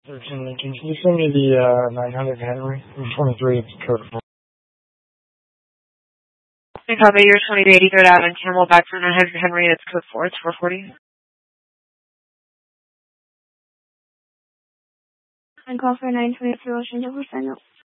13 Lincoln. Can you send me the 900 Henry? 23, it's code 4. I copy your 2383rd Avenue Camelback for 900 Henry. That's code 4. It's 440. And call for 923 Ocean Double Sign up.